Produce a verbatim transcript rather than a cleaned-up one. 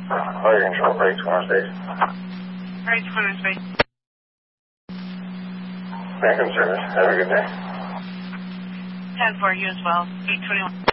Fire control, brakes, corner space. Brakes, corner space. Bank service. Have a good day. ten four, you as well. eight twenty-one.